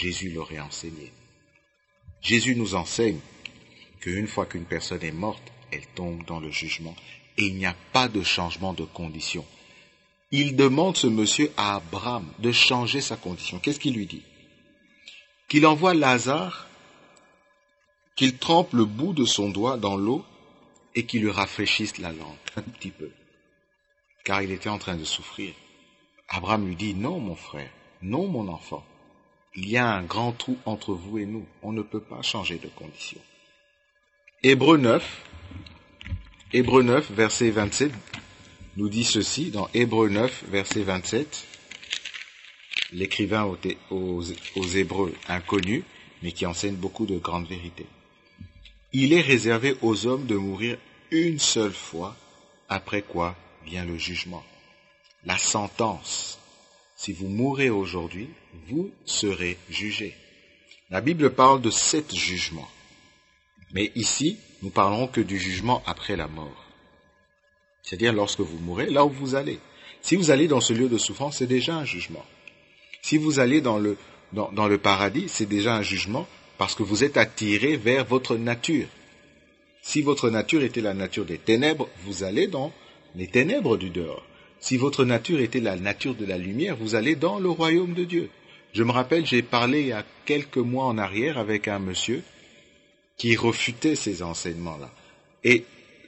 Jésus l'aurait enseigné. Jésus nous enseigne qu'une fois qu'une personne est morte, elle tombe dans le jugement et il n'y a pas de changement de condition. Il demande ce monsieur à Abraham de changer sa condition. Qu'est-ce qu'il lui dit? Qu'il envoie Lazare, qu'il trempe le bout de son doigt dans l'eau et qu'il lui rafraîchisse la langue un petit peu, car il était en train de souffrir. Abraham lui dit, non mon frère, non mon enfant, il y a un grand trou entre vous et nous, on ne peut pas changer de condition. Hébreux 9, verset 27, nous dit ceci, dans Hébreux 9, verset 27, l'écrivain aux Hébreux inconnus, mais qui enseigne beaucoup de grandes vérités. Il est réservé aux hommes de mourir une seule fois, après quoi vient le jugement. La sentence. Si vous mourrez aujourd'hui, vous serez jugés. La Bible parle de 7 jugements. Mais ici, nous parlerons que du jugement après la mort. C'est-à-dire lorsque vous mourrez, là où vous allez. Si vous allez dans ce lieu de souffrance, c'est déjà un jugement. Si vous allez dans le paradis, c'est déjà un jugement parce que vous êtes attiré vers votre nature. Si votre nature était la nature des ténèbres, vous allez dans les ténèbres du dehors. Si votre nature était la nature de la lumière, vous allez dans le royaume de Dieu. Je me rappelle, j'ai parlé il y a quelques mois en arrière avec un monsieur qui refutait ces enseignements-là. Et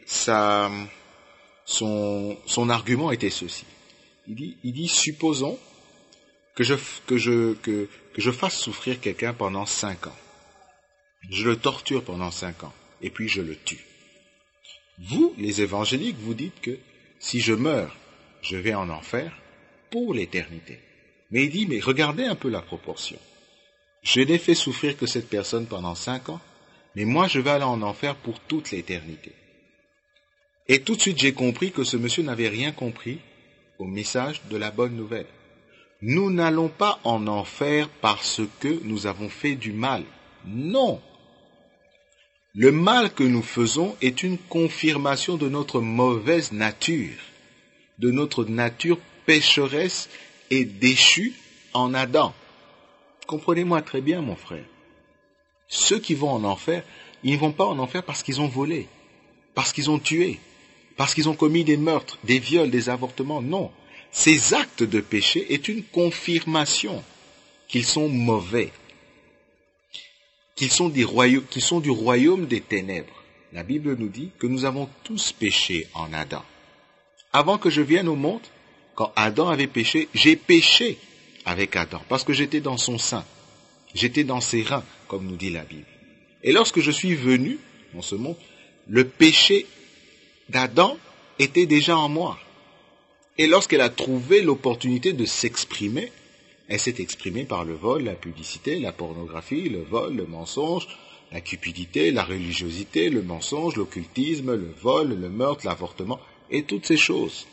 son argument était ceci. Il dit, supposons que je fasse souffrir quelqu'un pendant 5 ans. Je le torture pendant 5 ans, et puis je le tue. Vous, les évangéliques, vous dites que si je meurs, je vais en enfer pour l'éternité. Mais il dit, mais regardez un peu la proportion. Je n'ai fait souffrir que cette personne pendant 5 ans, mais moi je vais aller en enfer pour toute l'éternité. Et tout de suite j'ai compris que ce monsieur n'avait rien compris au message de la bonne nouvelle. Nous n'allons pas en enfer parce que nous avons fait du mal. Non. Le mal que nous faisons est une confirmation de notre mauvaise nature, de notre nature pécheresse et déchue en Adam. Comprenez-moi très bien, mon frère. Ceux qui vont en enfer, ils ne vont pas en enfer parce qu'ils ont volé, parce qu'ils ont tué, parce qu'ils ont commis des meurtres, des viols, des avortements. Non. Ces actes de péché est une confirmation qu'ils sont mauvais, qu'ils sont du royaume des ténèbres. La Bible nous dit que nous avons tous péché en Adam. Avant que je vienne au monde, quand Adam avait péché, j'ai péché avec Adam, parce que j'étais dans son sein, j'étais dans ses reins, comme nous dit la Bible. Et lorsque je suis venu dans ce monde, le péché d'Adam était déjà en moi. Et lorsqu'elle a trouvé l'opportunité de s'exprimer, elle s'est exprimée par le vol, la publicité, la pornographie, le vol, le mensonge, la cupidité, la religiosité, le mensonge, l'occultisme, le vol, le meurtre, l'avortement, et toutes ces choses.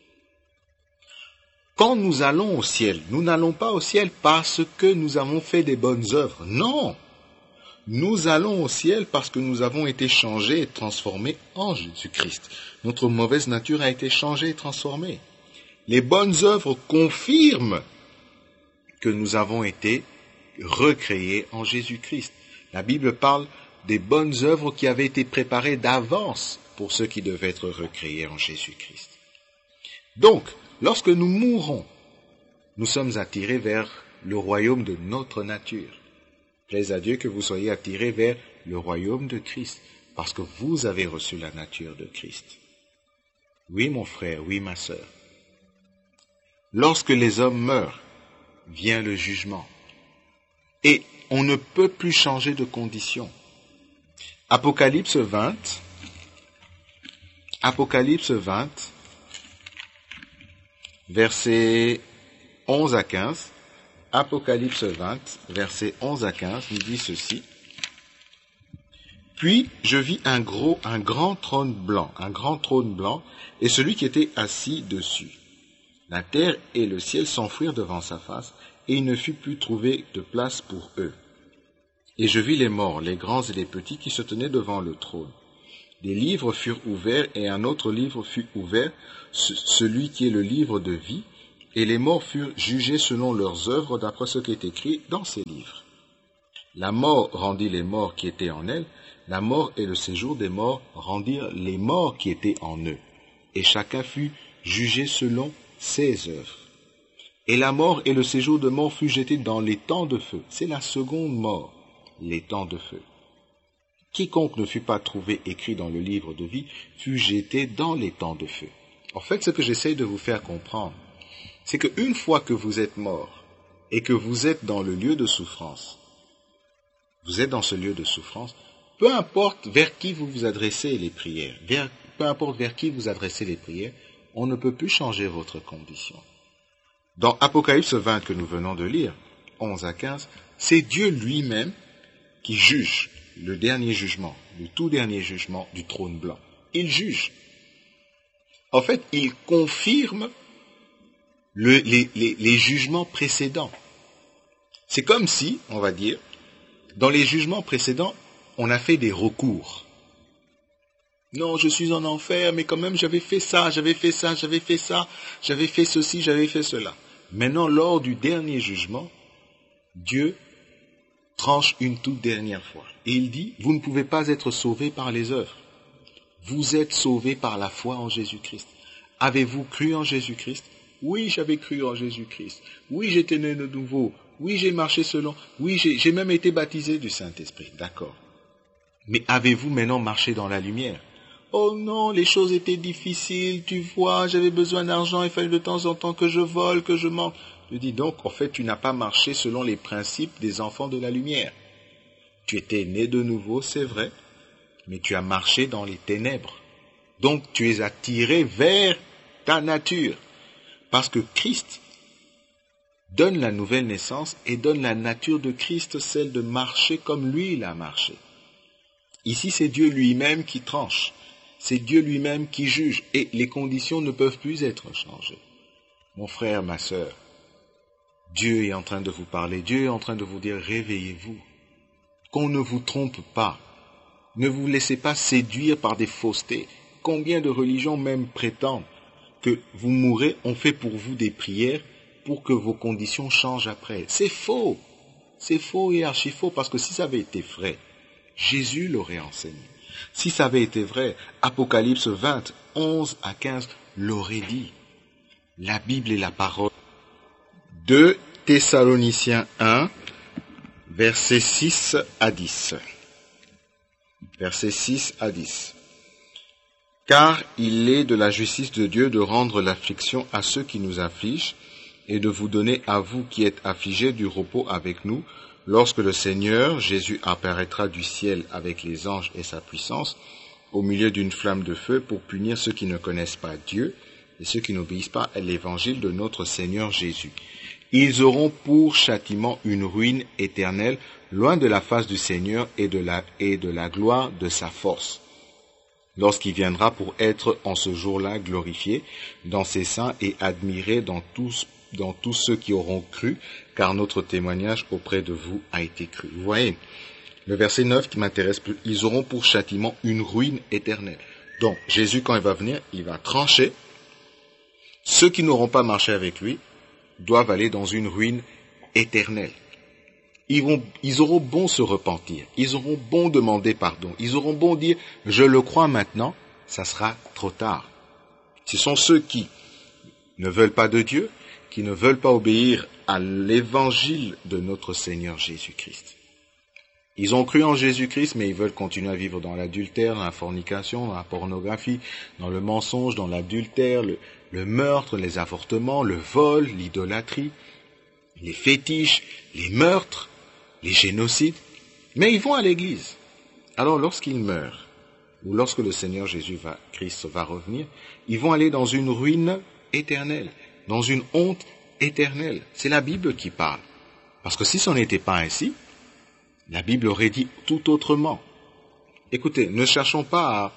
Quand nous allons au ciel, nous n'allons pas au ciel parce que nous avons fait des bonnes œuvres. Non! Nous allons au ciel parce que nous avons été changés et transformés en Jésus-Christ. Notre mauvaise nature a été changée et transformée. Les bonnes œuvres confirment que nous avons été recréés en Jésus-Christ. La Bible parle des bonnes œuvres qui avaient été préparées d'avance pour ceux qui devaient être recréés en Jésus-Christ. Donc, lorsque nous mourons, nous sommes attirés vers le royaume de notre nature. Plaise à Dieu que vous soyez attirés vers le royaume de Christ, parce que vous avez reçu la nature de Christ. Oui, mon frère, oui, ma sœur. Lorsque les hommes meurent, vient le jugement. Et on ne peut plus changer de condition. Apocalypse 20, versets 11 à 15. Apocalypse 20, versets 11 à 15, nous dit ceci. Puis je vis un grand trône blanc, et celui qui était assis dessus. La terre et le ciel s'enfuirent devant sa face, et il ne fut plus trouvé de place pour eux. Et je vis les morts, les grands et les petits, qui se tenaient devant le trône. Des livres furent ouverts, et un autre livre fut ouvert, celui qui est le livre de vie, et les morts furent jugés selon leurs œuvres d'après ce qui est écrit dans ces livres. La mort rendit les morts qui étaient en elle, la mort et le séjour des morts rendirent les morts qui étaient en eux, et chacun fut jugé selon ses œuvres. Et la mort et le séjour de mort fut jeté dans les temps de feu. C'est la seconde mort, les temps de feu. Quiconque ne fut pas trouvé écrit dans le livre de vie fut jeté dans les temps de feu. En fait, ce que j'essaye de vous faire comprendre, c'est qu'une fois que vous êtes mort et que vous êtes dans le lieu de souffrance, vous êtes dans ce lieu de souffrance, peu importe vers qui vous vous adressez les prières, peu importe vers qui vous adressez les prières, on ne peut plus changer votre condition. Dans Apocalypse 20 que nous venons de lire, 11 à 15, c'est Dieu lui-même qui juge le dernier jugement, le tout dernier jugement du trône blanc. Il juge. En fait, il confirme les jugements précédents. C'est comme si, on va dire, dans les jugements précédents, on a fait des recours. Non, je suis en enfer, mais quand même j'avais fait ça, j'avais fait ça, j'avais fait ça, j'avais fait ceci, j'avais fait cela. Maintenant, lors du dernier jugement, Dieu tranche une toute dernière fois. Et il dit, vous ne pouvez pas être sauvés par les œuvres. Vous êtes sauvés par la foi en Jésus-Christ. Avez-vous cru en Jésus-Christ? Oui, j'avais cru en Jésus-Christ. Oui, j'étais né de nouveau. Oui, j'ai marché selon. Oui, j'ai même été baptisé du Saint-Esprit. D'accord. Mais avez-vous maintenant marché dans la lumière? Oh non, les choses étaient difficiles, tu vois, j'avais besoin d'argent, il fallait de temps en temps que je vole, que je manque. Je dis donc, en fait, tu n'as pas marché selon les principes des enfants de la lumière. Tu étais né de nouveau, c'est vrai, mais tu as marché dans les ténèbres. Donc, tu es attiré vers ta nature. Parce que Christ donne la nouvelle naissance et donne la nature de Christ, celle de marcher comme lui, il a marché. Ici, c'est Dieu lui-même qui tranche. C'est Dieu lui-même qui juge. Et les conditions ne peuvent plus être changées. Mon frère, ma sœur, Dieu est en train de vous parler. Dieu est en train de vous dire, réveillez-vous. Qu'on ne vous trompe pas. Ne vous laissez pas séduire par des faussetés. Combien de religions même prétendent que vous mourrez, on fait pour vous des prières pour que vos conditions changent après. C'est faux. C'est faux et archi faux, parce que si ça avait été vrai, Jésus l'aurait enseigné. Si ça avait été vrai, Apocalypse 20, 11 à 15 l'aurait dit. La Bible est la parole. 2 Thessaloniciens 1, versets 6 à 10. Versets 6 à 10. Car il est de la justice de Dieu de rendre l'affliction à ceux qui nous affligent et de vous donner à vous qui êtes affligés du repos avec nous, lorsque le Seigneur Jésus apparaîtra du ciel avec les anges et sa puissance, au milieu d'une flamme de feu pour punir ceux qui ne connaissent pas Dieu et ceux qui n'obéissent pas à l'évangile de notre Seigneur Jésus. Ils auront pour châtiment une ruine éternelle, loin de la face du Seigneur et de la gloire de sa force, lorsqu'il viendra pour être en ce jour-là glorifié dans ses saints et admiré dans tous ceux qui auront cru, car notre témoignage auprès de vous a été cru. Vous voyez, le verset 9 qui m'intéresse plus, ils auront pour châtiment une ruine éternelle. Donc, Jésus, quand il va venir, il va trancher. Ceux qui n'auront pas marché avec lui doivent aller dans une ruine éternelle. Ils auront bon se repentir, ils auront bon demander pardon, ils auront bon dire « je le crois maintenant », ça sera trop tard. Ce sont ceux qui ne veulent pas de Dieu, qui ne veulent pas obéir à l'évangile de notre Seigneur Jésus-Christ. Ils ont cru en Jésus-Christ, mais ils veulent continuer à vivre dans l'adultère, dans la fornication, dans la pornographie, dans le mensonge, dans l'adultère, le meurtre, les avortements, le vol, l'idolâtrie, les fétiches, les meurtres, les génocides. Mais ils vont à l'église. Alors lorsqu'ils meurent, ou lorsque le Seigneur Jésus-Christ va revenir, ils vont aller dans une ruine éternelle, dans une honte éternelle. C'est la Bible qui parle. Parce que si ce n'était pas ainsi, la Bible aurait dit tout autrement. Écoutez, ne cherchons pas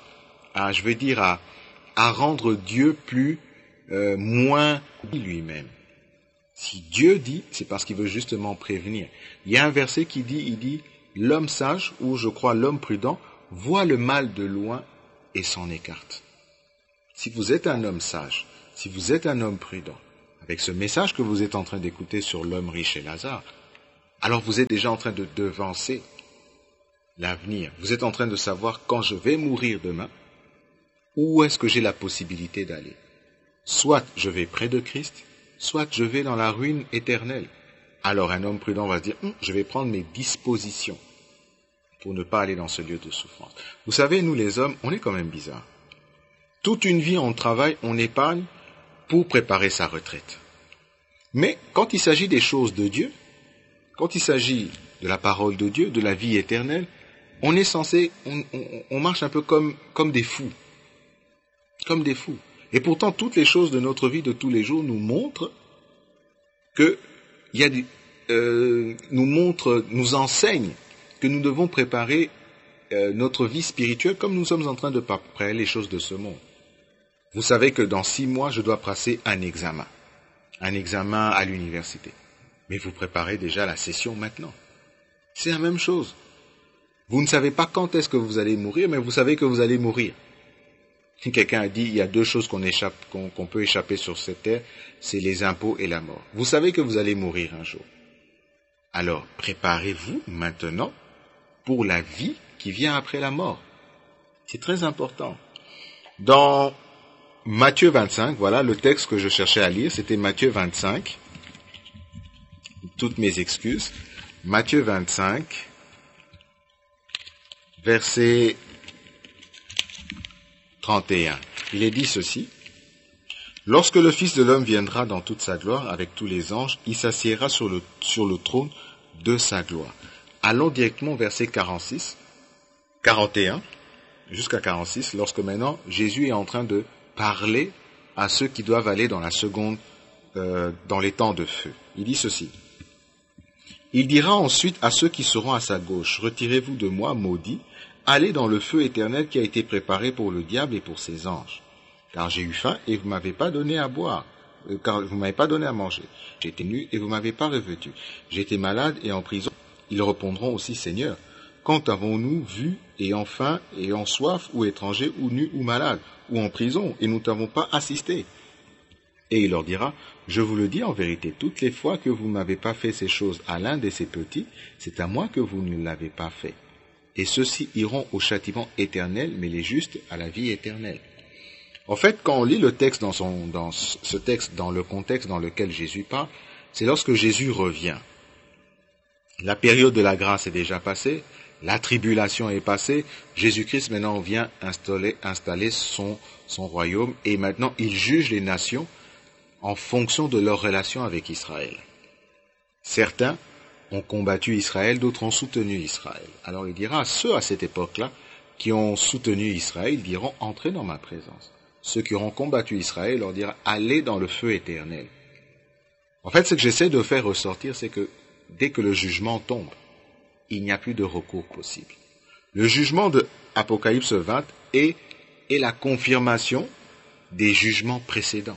à rendre Dieu moins lui-même. Si Dieu dit, c'est parce qu'il veut justement prévenir. Il y a un verset qui dit, l'homme sage, ou je crois l'homme prudent, voit le mal de loin et s'en écarte. Si vous êtes un homme sage, si vous êtes un homme prudent, avec ce message que vous êtes en train d'écouter sur l'homme riche et Lazare, alors vous êtes déjà en train de devancer l'avenir. Vous êtes en train de savoir quand je vais mourir demain, où est-ce que j'ai la possibilité d'aller. Soit je vais près de Christ, soit je vais dans la ruine éternelle. Alors un homme prudent va se dire, je vais prendre mes dispositions pour ne pas aller dans ce lieu de souffrance. Vous savez, nous les hommes, on est quand même bizarres. Toute une vie on travaille, on épargne pour préparer sa retraite. Mais quand il s'agit des choses de Dieu, quand il s'agit de la parole de Dieu, de la vie éternelle, on est censé, on marche un peu comme des fous. Comme des fous. Et pourtant, toutes les choses de notre vie de tous les jours nous montrent que nous enseignent que nous devons préparer notre vie spirituelle comme nous sommes en train de préparer les choses de ce monde. Vous savez que dans 6 mois, je dois passer un examen à l'université. Mais vous préparez déjà la session maintenant. C'est la même chose. Vous ne savez pas quand est-ce que vous allez mourir, mais vous savez que vous allez mourir. Si quelqu'un a dit, il y a 2 choses qu'on peut échapper sur cette terre, c'est les impôts et la mort. Vous savez que vous allez mourir un jour. Alors, préparez-vous maintenant pour la vie qui vient après la mort. C'est très important. Dans Matthieu 25, voilà le texte que je cherchais à lire, c'était Matthieu 25. Toutes mes excuses. Matthieu 25, verset 31. Il est dit ceci. Lorsque le Fils de l'homme viendra dans toute sa gloire avec tous les anges, il s'assiera sur le trône de sa gloire. Allons directement au verset 41, jusqu'à 46, lorsque maintenant Jésus est en train de parler à ceux qui doivent aller dans la seconde, dans les temps de feu. Il dit ceci. Il dira ensuite à ceux qui seront à sa gauche, retirez-vous de moi, maudits, allez dans le feu éternel qui a été préparé pour le diable et pour ses anges. Car j'ai eu faim et vous m'avez pas donné à boire, car vous m'avez pas donné à manger. J'ai été nu et vous m'avez pas revêtu. J'ai été malade et en prison. Ils répondront aussi, Seigneur, quand avons-nous vu ayant faim, ayant soif, ou étranger, ou nu, ou malade, ou en prison, et nous t'avons pas assisté? Et il leur dira, je vous le dis en vérité, toutes les fois que vous n'avez pas fait ces choses à l'un de ces petits, c'est à moi que vous ne l'avez pas fait. Et ceux-ci iront au châtiment éternel, mais les justes à la vie éternelle. En fait, quand on lit le texte dans ce texte, dans le contexte dans lequel Jésus parle, c'est lorsque Jésus revient. La période de la grâce est déjà passée, la tribulation est passée, Jésus-Christ maintenant vient installer son royaume et maintenant il juge les nations en fonction de leur relation avec Israël. Certains ont combattu Israël, d'autres ont soutenu Israël. Alors il dira à ceux à cette époque-là qui ont soutenu Israël, ils diront « Entrez dans ma présence ». Ceux qui auront combattu Israël leur dira « Allez dans le feu éternel ». En fait, ce que j'essaie de faire ressortir, c'est que dès que le jugement tombe, il n'y a plus de recours possible. Le jugement de Apocalypse 20 est la confirmation des jugements précédents,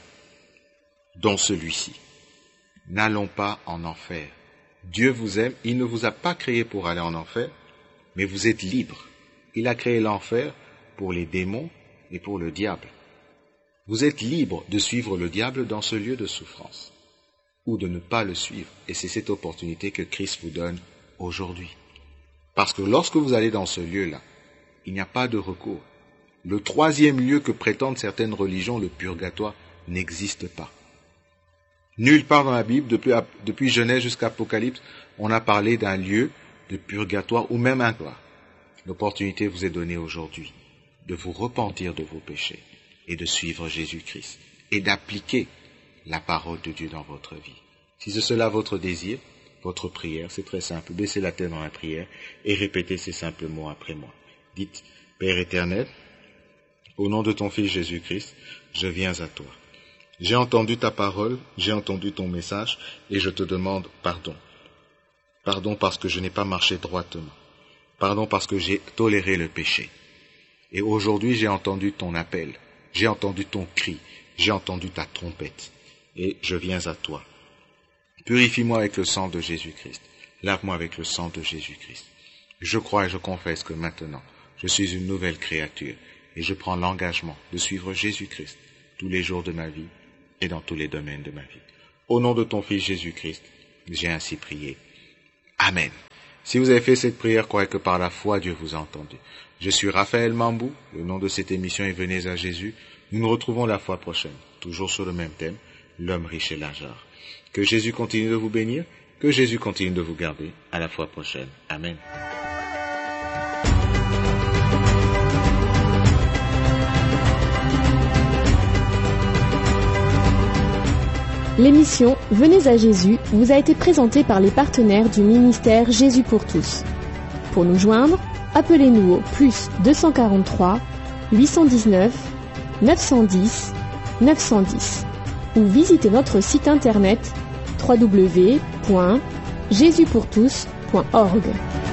dont celui-ci. N'allons pas en enfer. Dieu vous aime, il ne vous a pas créé pour aller en enfer, mais vous êtes libre. Il a créé l'enfer pour les démons et pour le diable. Vous êtes libre de suivre le diable dans ce lieu de souffrance, ou de ne pas le suivre. Et c'est cette opportunité que Christ vous donne aujourd'hui. Parce que lorsque vous allez dans ce lieu-là, il n'y a pas de recours. Le 3e lieu que prétendent certaines religions, le purgatoire, n'existe pas. Nulle part dans la Bible, depuis Genèse jusqu'à Apocalypse, on a parlé d'un lieu de purgatoire ou même un purgatoire. L'opportunité vous est donnée aujourd'hui de vous repentir de vos péchés et de suivre Jésus-Christ et d'appliquer la parole de Dieu dans votre vie. Si c'est cela votre désir, votre prière, c'est très simple. Baissez la tête dans la prière et répétez ces simples mots après moi. Dites, Père éternel, au nom de ton Fils Jésus-Christ, je viens à toi. J'ai entendu ta parole, j'ai entendu ton message et je te demande pardon. Pardon parce que je n'ai pas marché droitement. Pardon parce que j'ai toléré le péché. Et aujourd'hui, j'ai entendu ton appel, j'ai entendu ton cri, j'ai entendu ta trompette. Et je viens à toi. Purifie-moi avec le sang de Jésus-Christ. Lave-moi avec le sang de Jésus-Christ. Je crois et je confesse que maintenant, je suis une nouvelle créature et je prends l'engagement de suivre Jésus-Christ tous les jours de ma vie et dans tous les domaines de ma vie. Au nom de ton Fils Jésus-Christ, j'ai ainsi prié. Amen. Si vous avez fait cette prière, croyez que par la foi, Dieu vous a entendu. Je suis Raphaël Mambou, le nom de cette émission est Venez à Jésus. Nous nous retrouvons la fois prochaine, toujours sur le même thème, l'homme riche et l'argent. Que Jésus continue de vous bénir, que Jésus continue de vous garder. À la fois prochaine. Amen. L'émission Venez à Jésus vous a été présentée par les partenaires du ministère Jésus pour tous. Pour nous joindre, appelez-nous au plus 243 819 910 910 ou visitez notre site internet www.jesuspourtous.org.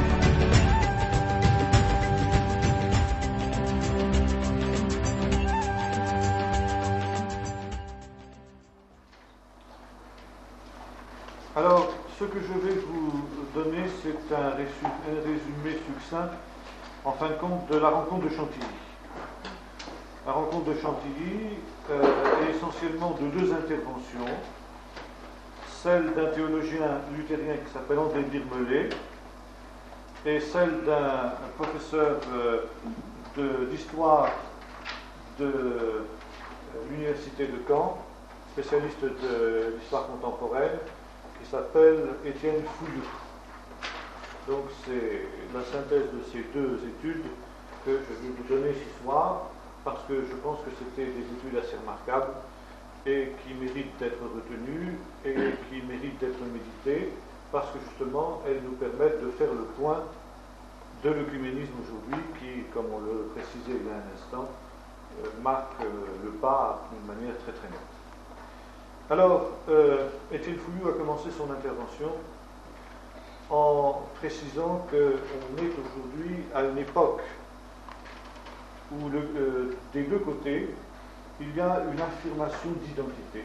Alors, ce que je vais vous donner, c'est un résumé succinct, en fin de compte, de la rencontre de Chantilly. La rencontre de Chantilly est essentiellement de deux interventions, celle d'un théologien luthérien qui s'appelle André Birmelet et celle d'un professeur d'histoire de l'université de Caen, spécialiste de l'histoire contemporaine, qui s'appelle Étienne Fouillou. Donc c'est la synthèse de ces deux études que je vais vous donner ce soir, parce que je pense que c'était des études assez remarquables et qui méritent d'être retenues et qui méritent d'être méditées, parce que justement elles nous permettent de faire le point de l'œcuménisme aujourd'hui qui, comme on le précisait il y a un instant, marque le pas d'une manière très très nette. Alors, Étienne Fouillou a commencé son intervention en précisant qu'on est aujourd'hui à une époque où des deux côtés, il y a une affirmation d'identité.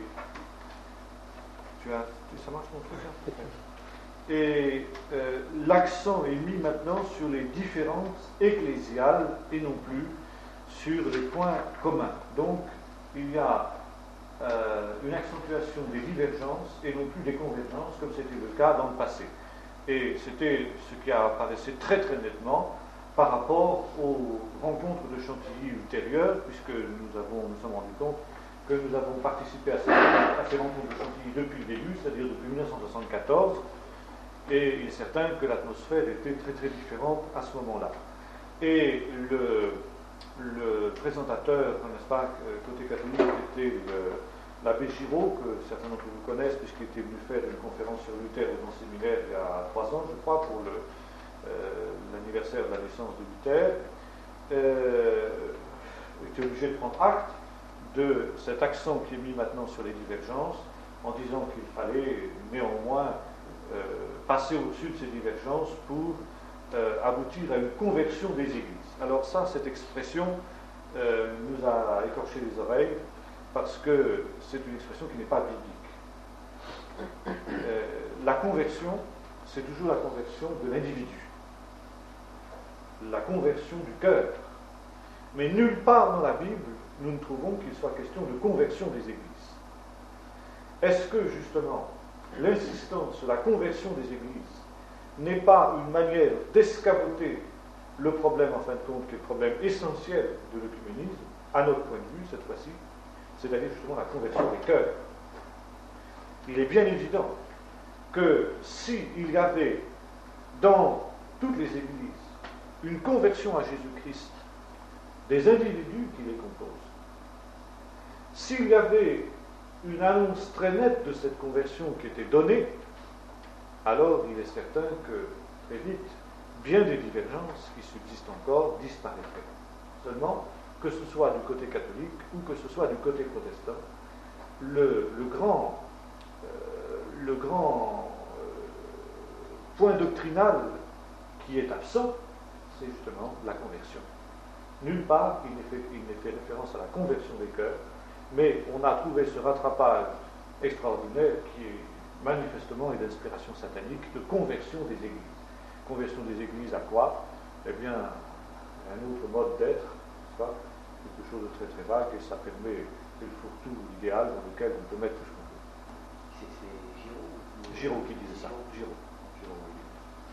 Ça marche mon truc là ? Et l'accent est mis maintenant sur les différences ecclésiales et non plus sur les points communs. Donc, il y a une accentuation des divergences et non plus des convergences, comme c'était le cas dans le passé. Et c'était ce qui apparaissait très très nettement par rapport aux rencontres de Chantilly ultérieures, puisque nous sommes rendus compte que nous avons participé à ces rencontres de Chantilly depuis le début, c'est-à-dire depuis 1974, et il est certain que l'atmosphère était très très différente à ce moment-là. Et le présentateur, n'est-ce pas, côté catholique, était l'abbé Giraud, que certains d'entre vous connaissent, puisqu'il était venu faire une conférence sur Luther dans le séminaire il y a 3 ans, je crois, pour l'anniversaire de la naissance de Luther, était obligé de prendre acte de cet accent qui est mis maintenant sur les divergences, en disant qu'il fallait néanmoins passer au-dessus de ces divergences pour aboutir à une conversion des églises. Alors ça, cette expression nous a écorché les oreilles, parce que c'est une expression qui n'est pas biblique. La conversion, c'est toujours la conversion de l'individu, la conversion du cœur. Mais nulle part dans la Bible, nous ne trouvons qu'il soit question de conversion des églises. Est-ce que, justement, l'insistance sur la conversion des églises n'est pas une manière d'escamoter le problème, en fin de compte, qui est le problème essentiel de l'œcuménisme, à notre point de vue, cette fois-ci, c'est-à-dire justement la conversion des cœurs. Il est bien évident que s'il y avait dans toutes les églises une conversion à Jésus-Christ des individus qui les composent, s'il y avait une annonce très nette de cette conversion qui était donnée, alors il est certain que, très vite, bien des divergences qui subsistent encore disparaîtraient. Seulement, que ce soit du côté catholique ou que ce soit du côté protestant, le grand point doctrinal qui est absent, c'est justement la conversion. Nulle part il n'est fait référence à la conversion des cœurs, mais on a trouvé ce rattrapage extraordinaire qui est manifestement est d'inspiration satanique, de conversion des églises. Conversion des églises à quoi ? Eh bien, un autre mode d'être, n'est-ce pas ? Quelque chose de très très vague, et ça permet, c'est le fourre-tout idéal dans lequel on peut mettre tout ce qu'on veut. C'est Giraud Giraud qui disait ça. Giraud.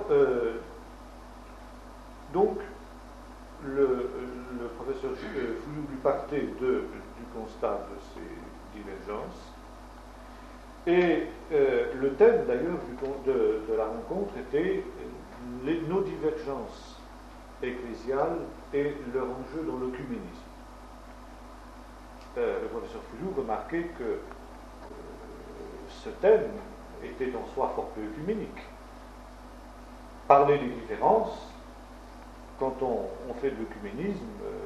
donc, le professeur Fouillou lui partait du constat de ces divergences. Et le thème, d'ailleurs, de la rencontre était nos divergences ecclésiales et leur enjeu dans l'œcuménisme. Le professeur Fouillou remarquait que ce thème était en soi fort peu œcuménique. Parler des différences, quand on fait de l'œcuménisme,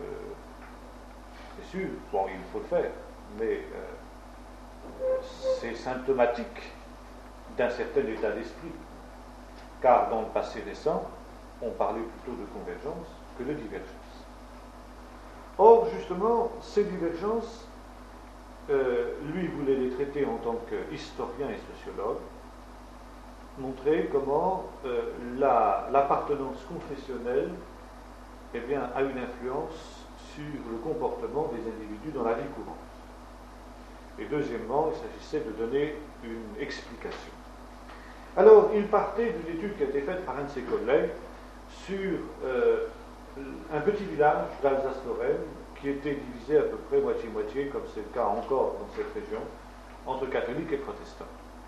c'est sûr, bon, il faut le faire, mais c'est symptomatique d'un certain état d'esprit, car dans le passé récent, on parlait plutôt de convergence que de divergence. Or, justement, ces divergences, lui voulait les traiter en tant qu'historien et sociologue, montrer comment l'appartenance confessionnelle a une influence sur le comportement des individus dans la vie courante. Et deuxièmement, il s'agissait de donner une explication. Alors, il partait d'une étude qui a été faite par un de ses collègues sur un petit village d'Alsace-Lorraine qui était divisé à peu près moitié-moitié, comme c'est le cas encore dans cette région, entre catholiques et protestants.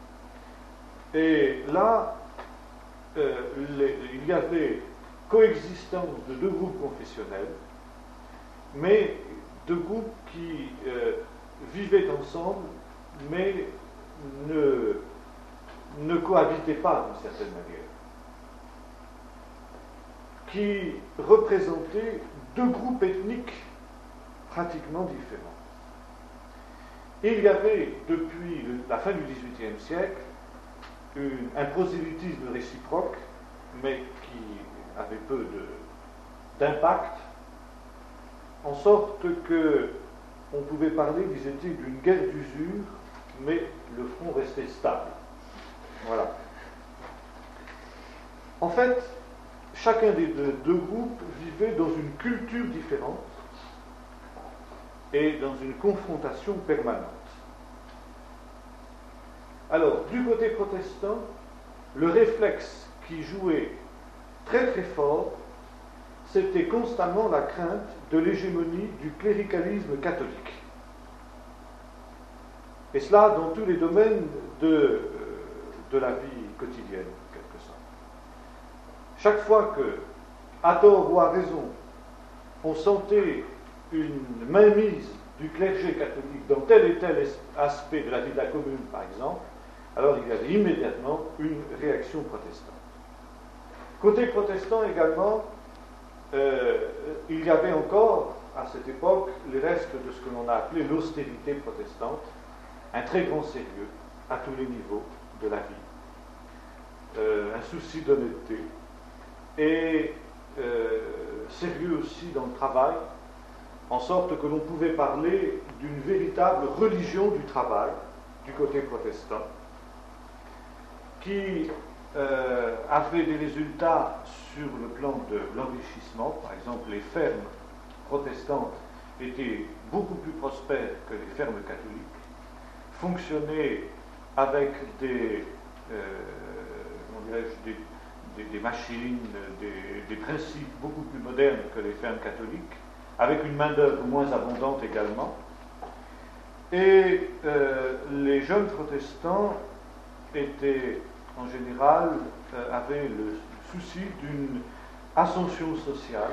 Et là, il y avait coexistence de deux groupes confessionnels, mais deux groupes qui vivaient ensemble, mais ne cohabitaient pas d'une certaine manière, qui représentaient deux groupes ethniques pratiquement différents. Il y avait, depuis la fin du XVIIIe siècle, un prosélytisme réciproque, mais qui avait peu d'impact, en sorte que on pouvait parler, disait-il, d'une guerre d'usure, mais le front restait stable. Voilà. En fait, chacun des deux groupes vivait dans une culture différente et dans une confrontation permanente. Alors, du côté protestant, le réflexe qui jouait très très fort, c'était constamment la crainte de l'hégémonie du cléricalisme catholique. Et cela dans tous les domaines de la vie quotidienne, en quelque sorte. Chaque fois que, à tort ou à raison, on sentait une mainmise du clergé catholique dans tel et tel aspect de la vie de la commune, par exemple, alors il y avait immédiatement une réaction protestante. Côté protestant également, il y avait encore, à cette époque, les restes de ce que l'on a appelé l'austérité protestante, un très grand sérieux à tous les niveaux de la vie, un souci d'honnêteté, et sérieux aussi dans le travail, en sorte que l'on pouvait parler d'une véritable religion du travail du côté protestant, qui avait des résultats sur le plan de l'enrichissement. Par exemple, les fermes protestantes étaient beaucoup plus prospères que les fermes catholiques, fonctionnaient avec des machines, des principes beaucoup plus modernes que les fermes catholiques, avec une main-d'œuvre moins abondante également. Et les jeunes protestants étaient, en général, avaient le souci d'une ascension sociale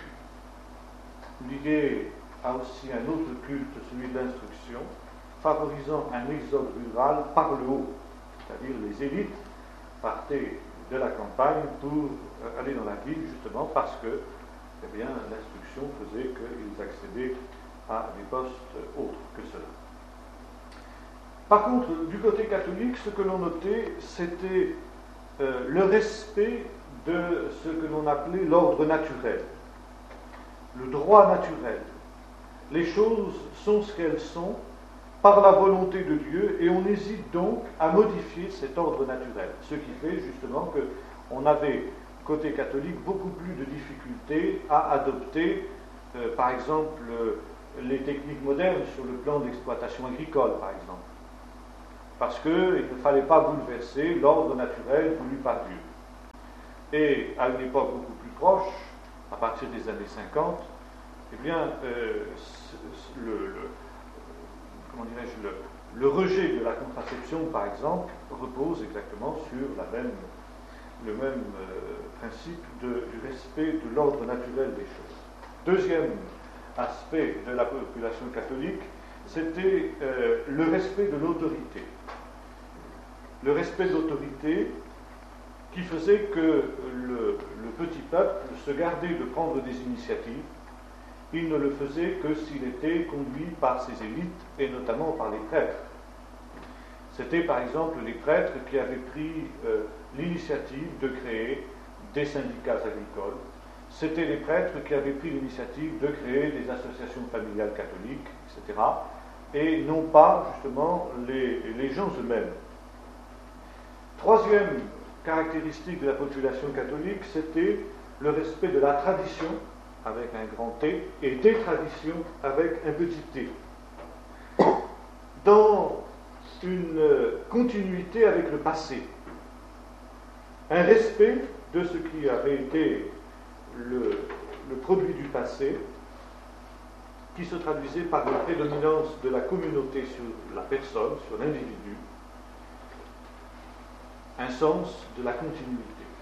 liée à aussi un autre culte, celui de l'instruction, favorisant un exode rural par le haut, c'est-à-dire les élites partaient de la campagne pour aller dans la ville, justement parce que l'instruction faisait qu'ils accédaient à des postes autres que cela. Par contre, du côté catholique, ce que l'on notait, c'était le respect de ce que l'on appelait l'ordre naturel, le droit naturel. Les choses sont ce qu'elles sont par la volonté de Dieu, et on hésite donc à modifier cet ordre naturel. Ce qui fait justement qu'on avait, côté catholique, beaucoup plus de difficultés à adopter, par exemple, les techniques modernes sur le plan de l'exploitation agricole, par exemple. Parce qu'il ne fallait pas bouleverser l'ordre naturel voulu par Dieu. et à une époque beaucoup plus proche, à partir des années 50, eh bien, le rejet de la contraception, par exemple, repose exactement sur le même principe du respect de l'ordre naturel des choses. Deuxième aspect de la population catholique, c'était le respect de l'autorité. Le respect de l'autorité qui faisait que le petit peuple se gardait de prendre des initiatives. Il ne le faisait que s'il était conduit par ses élites, et notamment par les prêtres. C'était par exemple les prêtres qui avaient pris l'initiative de créer des syndicats agricoles. C'était les prêtres qui avaient pris l'initiative de créer des associations familiales catholiques, etc. Et non pas, justement, les gens eux-mêmes. Troisième caractéristique de la population catholique, c'était le respect de la tradition, avec un grand T, et des traditions, avec un petit t. Dans une continuité avec le passé. Un respect de ce qui avait été le produit du passé, qui se traduisait par une prédominance de la communauté sur la personne, sur l'individu, un sens de la continuité.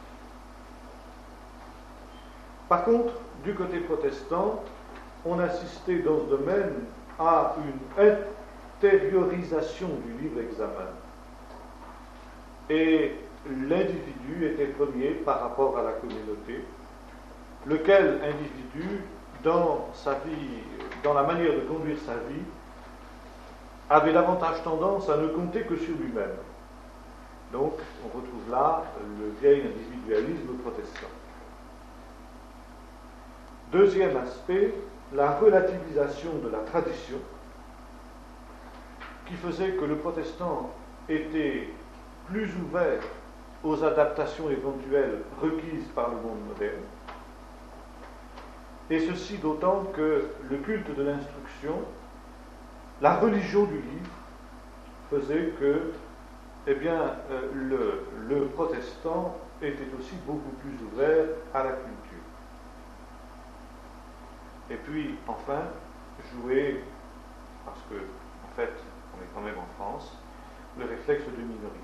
Par contre, du côté protestant, on assistait dans ce domaine à une intériorisation du libre examen. Et l'individu était premier par rapport à la communauté, lequel individu, dans sa vie, dans la manière de conduire sa vie, avait davantage tendance à ne compter que sur lui-même. Donc, on retrouve là le vieil individualisme protestant. Deuxième aspect, la relativisation de la tradition, qui faisait que le protestant était plus ouvert aux adaptations éventuelles requises par le monde moderne. Et ceci d'autant que le culte de l'instruction, la religion du livre, faisait que le protestant était aussi beaucoup plus ouvert à la culture. Et puis, enfin, jouer, parce que, en fait, on est quand même en France, le réflexe de minorité.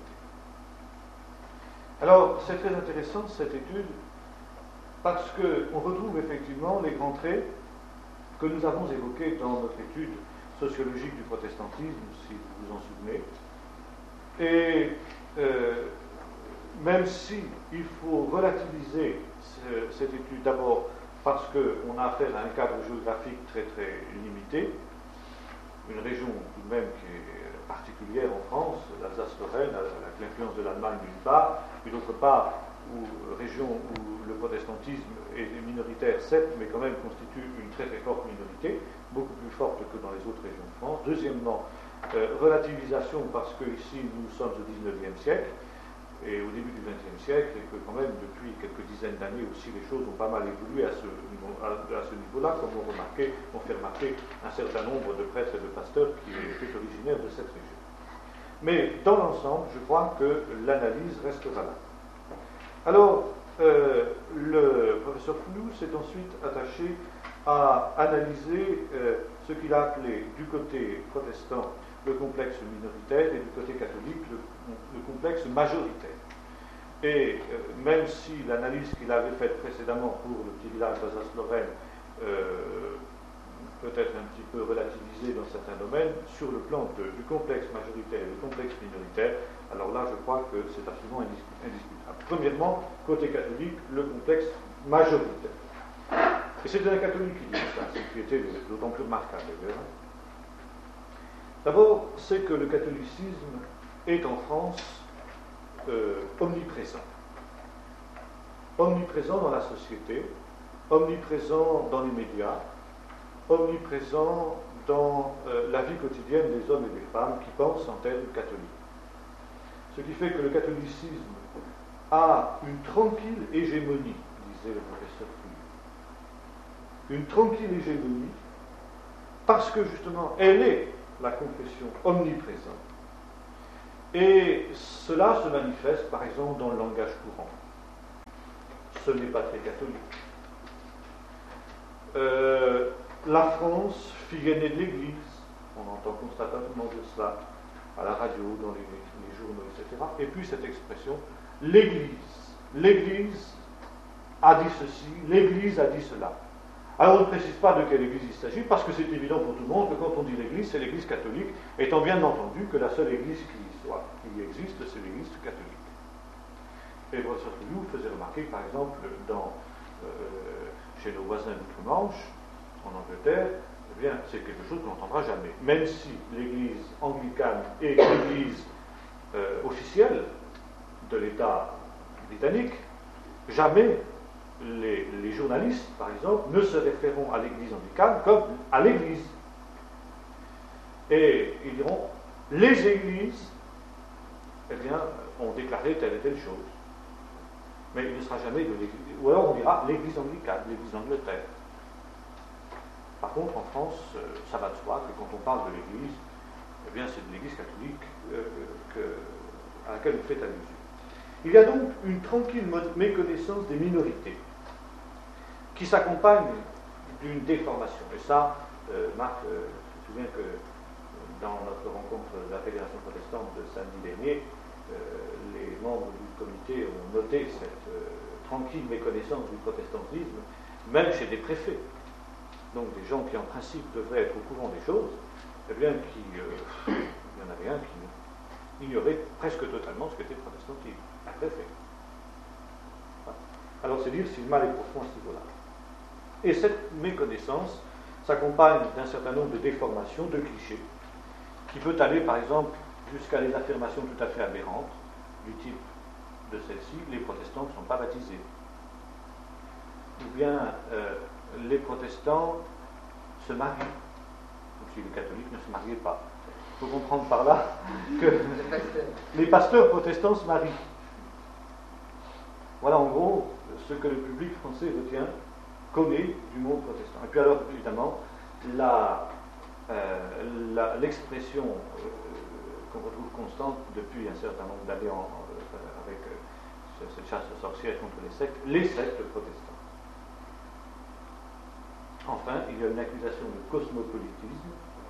Alors, c'est très intéressant cette étude, parce qu'on retrouve effectivement les grands traits que nous avons évoqués dans notre étude sociologique du protestantisme, si vous vous en souvenez. Et même si il faut relativiser cette étude d'abord parce qu'on a affaire à un cadre géographique très très limité, une région tout de même qui est particulière en France, l'Alsace-Lorraine, avec l'influence de l'Allemagne d'une part, et d'autre part, région où le protestantisme est minoritaire, certes, mais quand même constitue une très très forte minorité, beaucoup plus forte que dans les autres régions de France. Deuxièmement, relativisation parce que ici nous sommes au XIXe siècle, et au début du XXe siècle, et que quand même depuis quelques dizaines d'années aussi les choses ont pas mal évolué à ce niveau-là, comme on fait remarquer un certain nombre de prêtres et de pasteurs qui étaient originaires de cette région. Mais dans l'ensemble, je crois que l'analyse restera là. Alors, le professeur Flou s'est ensuite attaché à analyser ce qu'il a appelé du côté protestant le complexe minoritaire et du côté catholique le complexe majoritaire. Et même si l'analyse qu'il avait faite précédemment pour le petit village d'Alsace-Lorraine peut être un petit peu relativisée dans certains domaines, sur le plan du complexe majoritaire et du complexe minoritaire, alors là je crois que c'est absolument indiscutable. Premièrement, côté catholique, le complexe majoritaire. Et c'est un catholique qui dit ça, ce qui était d'autant plus remarquable d'ailleurs. D'abord, c'est que le catholicisme est en France omniprésent. Omniprésent dans la société, omniprésent dans les médias, omniprésent dans la vie quotidienne des hommes et des femmes qui pensent en termes catholiques. Ce qui fait que le catholicisme a une tranquille hégémonie, disait le professeur Fouillou. Une tranquille hégémonie, parce que justement, elle est la confession omniprésente. Et cela se manifeste, par exemple, dans le langage courant. ce n'est pas très catholique. La France, fille aînée de l'Église, on entend constamment de cela à la radio, dans les journaux, etc. Et puis cette expression, l'Église a dit ceci, l'Église a dit cela. Alors on ne précise pas de quelle Église il s'agit, parce que c'est évident pour tout le monde que quand on dit l'Église, c'est l'Église catholique, étant bien entendu que la seule Église qui existe, c'est l'Église catholique. Et le professeur Toulouse faisait remarquer, par exemple, chez nos voisins d'outre-Manche, en Angleterre, eh bien, c'est quelque chose qu'on n'entendra jamais. Même si l'Église anglicane est l'Église officielle de l'État britannique, jamais les journalistes, par exemple, ne se référeront à l'Église anglicane comme à l'Église. Et ils diront, les Églises, eh bien, ont déclaré telle et telle chose. Mais il ne sera jamais de l'Église. Ou alors on dira l'Église anglicane, l'Église d'Angleterre. Par contre, en France, ça va de soi que quand on parle de l'Église, eh bien, c'est de l'Église catholique à laquelle on fait allusion. Il y a donc une tranquille méconnaissance des minorités qui s'accompagne d'une déformation. Et ça, Marc se souvient que dans notre rencontre de la Fédération protestante de samedi dernier, les membres du comité ont noté cette tranquille méconnaissance du protestantisme, même chez des préfets. Donc des gens qui en principe devraient être au courant des choses, eh bien il y en avait un qui ignorait presque totalement ce qu'était le protestantisme, un préfet. Alors c'est dire si le mal est profond à ce niveau-là. Et cette méconnaissance s'accompagne d'un certain nombre de déformations, de clichés, qui peut aller par exemple jusqu'à des affirmations tout à fait aberrantes, du type de celle-ci, les protestants ne sont pas baptisés. Ou bien les protestants se marient, comme si les catholiques ne se mariaient pas. Il faut comprendre par là que les pasteurs protestants se marient. Voilà en gros ce que le public français retient, connaît du mot protestant. Et puis alors évidemment, l'expression qu'on retrouve constante depuis un certain nombre d'années avec cette chasse aux sorcières contre les sectes protestantes. Enfin, il y a une accusation de cosmopolitisme.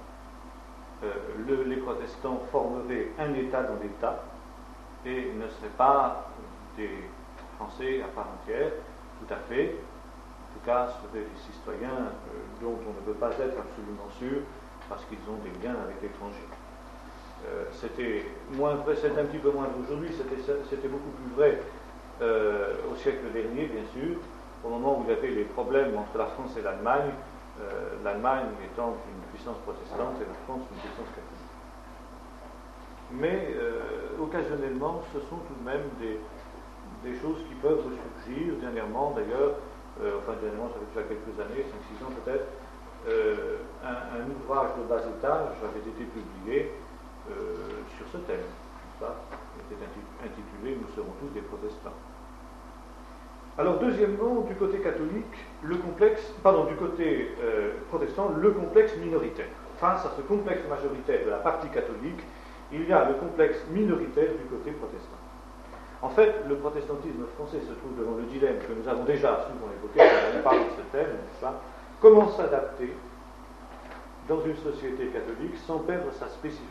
Les protestants formeraient un État dans l'État et ne seraient pas des Français à part entière, tout à fait. En tout cas, seraient des citoyens dont on ne peut pas être absolument sûr parce qu'ils ont des liens avec l'étranger. C'était moins vrai, c'est un petit peu moins vrai aujourd'hui, c'était beaucoup plus vrai au siècle dernier, bien sûr, au moment où il y avait les problèmes entre la France et l'Allemagne, l'Allemagne étant une puissance protestante et la France une puissance catholique. Mais occasionnellement, ce sont tout de même des choses qui peuvent ressurgir. Dernièrement, d'ailleurs, dernièrement, ça fait déjà quelques années, 5-6 ans peut-être, un ouvrage de bas étage avait été publié sur ce thème. Ça était intitulé « Nous serons tous des protestants ». Alors, deuxièmement, du côté catholique, du côté protestant, le complexe minoritaire. Face à ce complexe majoritaire de la partie catholique, il y a le complexe minoritaire du côté protestant. En fait, le protestantisme français se trouve devant le dilemme que nous avons déjà souvent évoqué quand on parle de ce thème, n'est-ce pas ? Comment s'adapter dans une société catholique sans perdre sa spécificité ?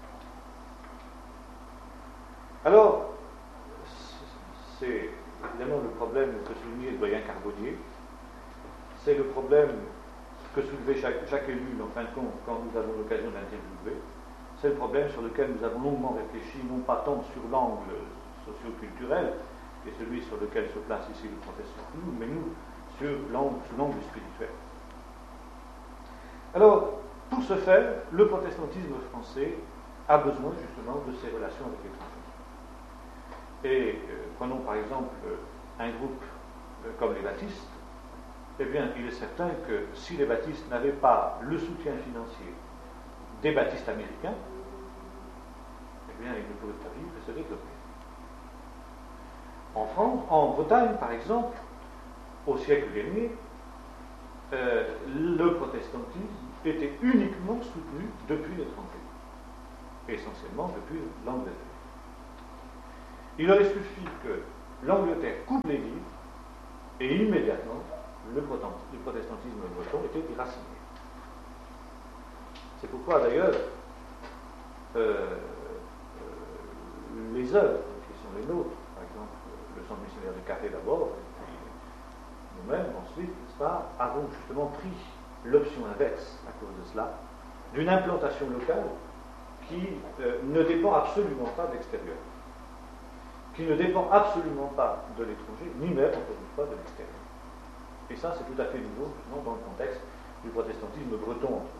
Alors, c'est évidemment le problème que soulignait le doyen Carbonnier, c'est le problème que soulevait Jacques Ellul, en fin de compte, quand nous avons l'occasion d'interviewer, c'est le problème sur lequel nous avons longuement réfléchi, non pas tant sur l'angle socio-culturel, qui est celui sur lequel se place ici le professeur Toulouse, mais nous, sous l'angle spirituel. Alors, pour ce faire, le protestantisme français a besoin justement de ses relations avec l'étranger. Et prenons par exemple un groupe comme les baptistes, eh bien, il est certain que si les baptistes n'avaient pas le soutien financier des baptistes américains, eh bien, ils ne pouvaient pas vivre et se développer. En France, en Bretagne, par exemple, au siècle dernier, le protestantisme était uniquement soutenu depuis l'étranger, essentiellement depuis l'Angleterre. Il aurait suffi que l'Angleterre coupe les vivres Et immédiatement, le protestantisme breton était déraciné. C'est pourquoi d'ailleurs les œuvres qui sont les nôtres, par exemple le centre missionnaire de Carré d'abord, et puis nous-mêmes ensuite, n'est-ce pas, avons justement pris l'option inverse à cause de cela, d'une implantation locale qui ne dépend absolument pas de l'extérieur, qui ne dépend absolument pas de l'étranger, ni même, encore une fois, de l'extérieur. Et ça, c'est tout à fait nouveau, dans le contexte du protestantisme breton, entre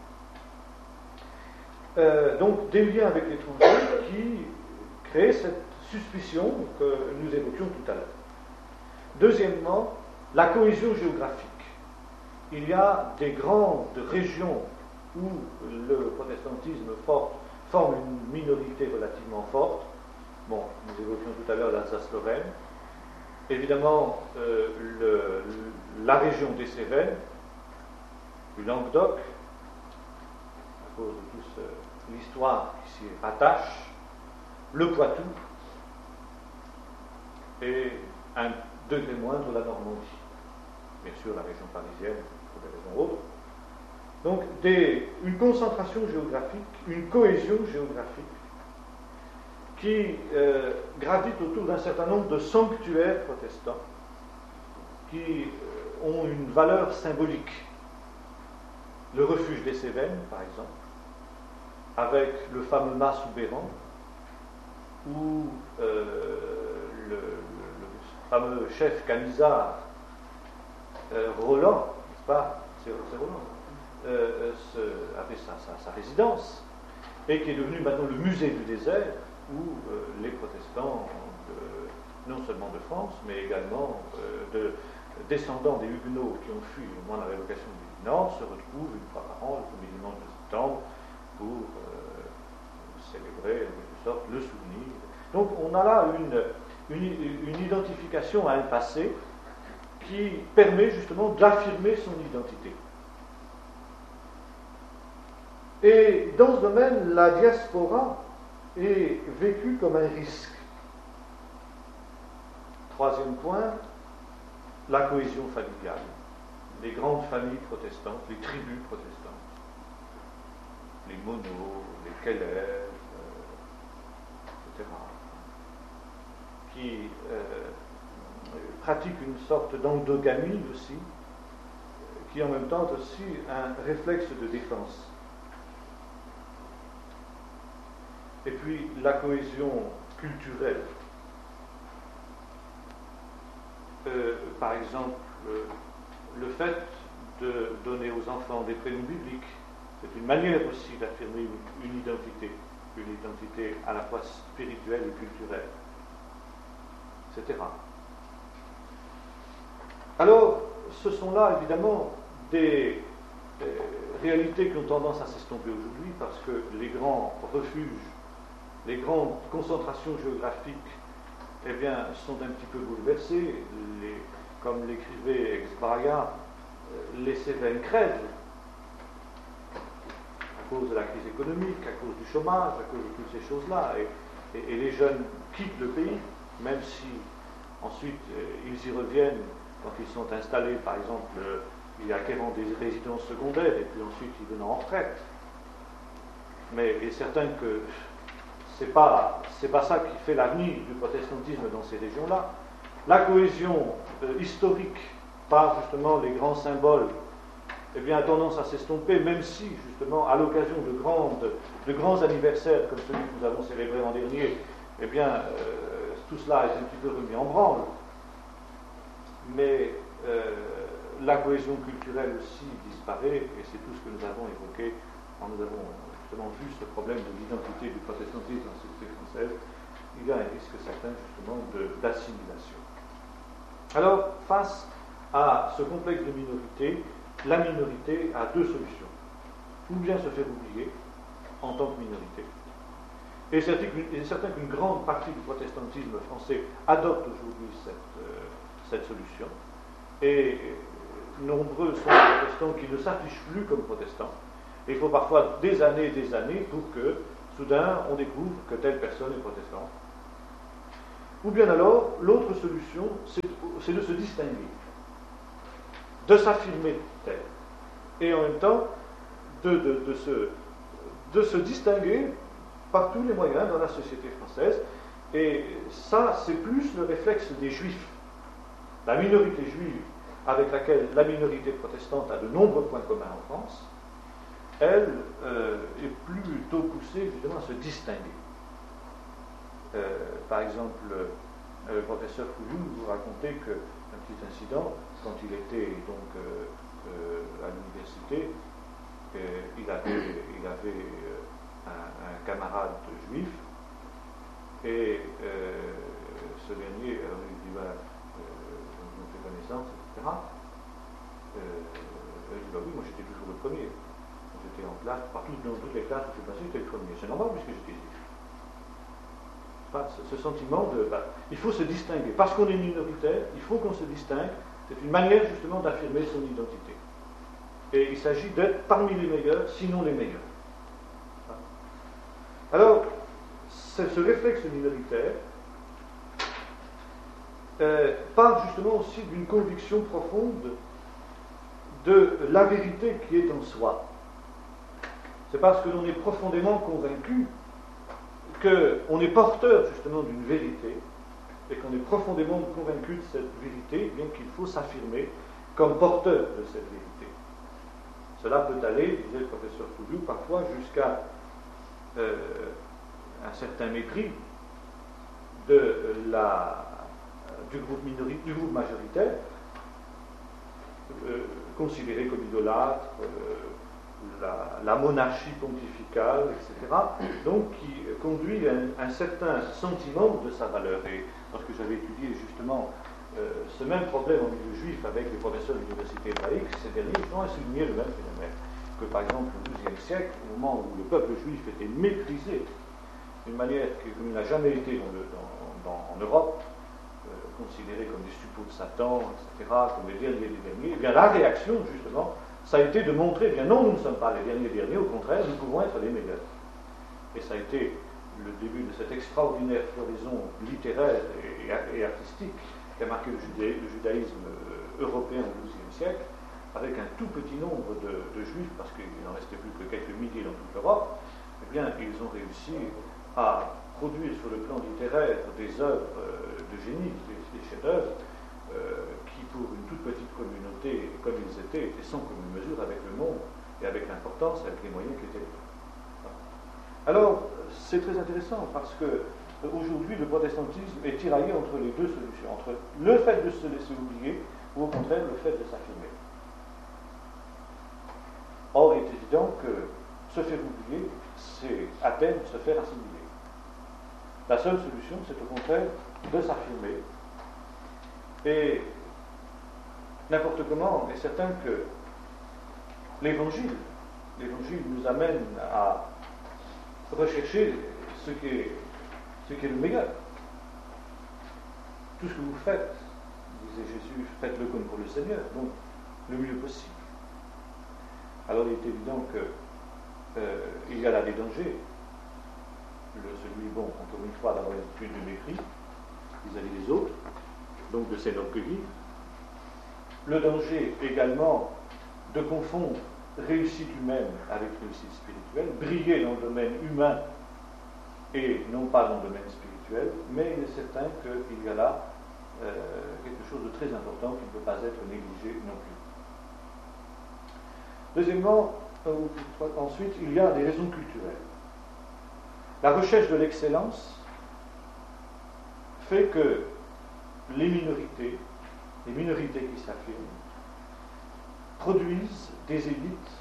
autres. Donc, des liens avec l'étranger qui créent cette suspicion que nous évoquions tout à l'heure. Deuxièmement, la cohésion géographique. Il y a des grandes régions où le protestantisme forme une minorité relativement forte. Bon, nous évoquions tout à l'heure l'Alsace-Lorraine. Évidemment, la région des Cévennes, du Languedoc, à cause de toute l'histoire qui s'y rattache, le Poitou, et un degré moindre la Normandie. Bien sûr, la région parisienne, pour des raisons autres. Donc, une concentration géographique, une cohésion géographique qui gravite autour d'un certain nombre de sanctuaires protestants qui ont une valeur symbolique. Le refuge des Cévennes, par exemple, avec le fameux mas soubéran, ou le fameux chef camisard Roland, n'est-ce pas, c'est Roland, avait sa résidence, et qui est devenu maintenant le musée du désert, où les protestants, non seulement de France, mais également de descendants des Huguenots qui ont fui au moment de la révocation du Nord, se retrouvent une fois par an, le premier dimanche de septembre, pour célébrer en quelque sorte le souvenir. Donc on a là une identification à un passé qui permet justement d'affirmer son identité. Et dans ce domaine, la diaspora est vécue comme un risque. Troisième point, la cohésion familiale. Les grandes familles protestantes, les tribus protestantes, les Monod, les Keller, etc., qui pratiquent une sorte d'endogamie aussi, qui en même temps est aussi un réflexe de défense. Et puis la cohésion culturelle. Par exemple, le fait de donner aux enfants des prénoms bibliques, c'est une manière aussi d'affirmer une identité à la fois spirituelle et culturelle, etc. Alors, ce sont là évidemment des réalités qui ont tendance à s'estomper aujourd'hui parce que les grands refuges, les grandes concentrations géographiques, eh bien, sont un petit peu bouleversées. Comme l'écrivait Ex-Braga, les Cévennes crèvent à cause de la crise économique, à cause du chômage, à cause de toutes ces choses-là. Et les jeunes quittent le pays, même si ensuite ils y reviennent quand ils sont installés, par exemple, y acquérant des résidences secondaires, et puis ensuite ils viennent en retraite. Mais il est certain que c'est pas ça qui fait l'avenir du protestantisme dans ces régions-là. La cohésion historique par justement les grands symboles, eh bien, a tendance à s'estomper, même si justement à l'occasion de grands anniversaires comme celui que nous avons célébré l'an dernier, eh bien, tout cela est un petit peu remis en branle. Mais la cohésion culturelle aussi disparaît, et c'est tout ce que nous avons évoqué quand nous avons justement vu ce problème de l'identité du protestantisme dans la société française. Il y a un risque certain justement d'assimilation. Alors, face à ce complexe de minorité, la minorité a deux solutions. Ou bien se faire oublier en tant que minorité. Et il est certain qu'une grande partie du protestantisme français adopte aujourd'hui cette solution. Et nombreux sont les protestants qui ne s'affichent plus comme protestants. Et il faut parfois des années pour que, soudain, on découvre que telle personne est protestante. Ou bien alors, l'autre solution, c'est c'est de se distinguer, de s'affirmer tel, et en même temps de se distinguer par tous les moyens dans la société française. Et ça, c'est plus le réflexe des Juifs. La minorité juive, avec laquelle la minorité protestante a de nombreux points communs en France, elle est plutôt poussée justement à se distinguer. Par exemple, le professeur Fouillou vous racontait qu'un petit incident, quand il était donc à l'université, il avait un camarade juif, et ce dernier, alors il dit, on fait connaissance, etc. Il dit, oui, moi j'étais toujours le premier. J'étais en classe, partout dans toutes les classes où je suis passé, j'étais le premier. C'est normal puisque j'étais juif. Ce sentiment il faut se distinguer. Parce qu'on est minoritaire, il faut qu'on se distingue. C'est une manière justement d'affirmer son identité. Et il s'agit d'être parmi les meilleurs, sinon les meilleurs. Alors, ce réflexe minoritaire part justement aussi d'une conviction profonde de la vérité qui est en soi. C'est parce que l'on est profondément convaincu qu'on est porteur justement d'une vérité et qu'on est profondément convaincu de cette vérité, bien qu'il faut s'affirmer comme porteur de cette vérité. Cela peut aller, disait le professeur Fouillou, parfois jusqu'à un certain mépris du groupe majoritaire, considéré comme idolâtre, la monarchie pontificale, etc. Donc qui conduit à un certain sentiment de sa valeur. Et lorsque j'avais étudié justement ce même problème au milieu juif avec les professeurs de l'université hébraïque, ces derniers ont souligné le même phénomène. Que par exemple au XIIe siècle, au moment où le peuple juif était méprisé d'une manière comme il n'a jamais été en Europe, considéré comme des suppôts de Satan, etc., comme les derniers des derniers, eh bien la réaction justement, ça a été de montrer, eh bien non, nous ne sommes pas les derniers derniers, au contraire, nous pouvons être les meilleurs. Et ça a été le début de cette extraordinaire floraison littéraire et artistique qui a marqué le judaïsme européen au XIIe siècle, avec un tout petit nombre de juifs, parce qu'il n'en restait plus que quelques milliers dans toute l'Europe. Eh bien, ils ont réussi à produire sur le plan littéraire des œuvres de génie, des chefs-d'œuvre, qui pour une toute petite communauté, comme ils étaient sans commune mesure avec le monde et avec l'importance, avec les moyens qui étaient les leurs. Alors, c'est très intéressant parce que aujourd'hui, le protestantisme est tiraillé entre les deux solutions, entre le fait de se laisser oublier ou au contraire le fait de s'affirmer. Or, il est évident que se faire oublier, c'est à terme se faire assimiler. La seule solution, c'est au contraire de s'affirmer. Et n'importe comment, on est certain que l'Évangile nous amène à rechercher ce qui est le meilleur. Tout ce que vous faites, disait Jésus, faites-le comme pour le Seigneur, donc le mieux possible. Alors il est évident qu'il y a là des dangers. Celui, encore une fois, d'avoir une attitude de mépris vis-à-vis des autres, donc de s'enorgueillir. Le danger également de confondre réussite humaine avec réussite spirituelle, briller dans le domaine humain et non pas dans le domaine spirituel, mais il est certain qu'il y a là quelque chose de très important qui ne peut pas être négligé non plus. Deuxièmement, ensuite, il y a des raisons culturelles. La recherche de l'excellence fait que les minorités qui s'affirment, produisent des élites